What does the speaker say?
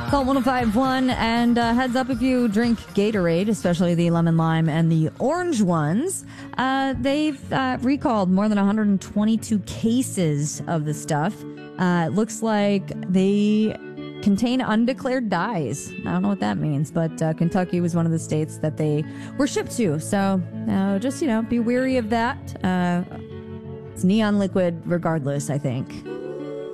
Call 1051 and heads up if you drink Gatorade, especially the lemon lime and the orange ones. They've recalled more than 122 cases of the stuff. It looks like they contain undeclared dyes. I don't know what that means, but Kentucky was one of the states that they were shipped to. So just, be wary of that. It's neon liquid regardless, I think.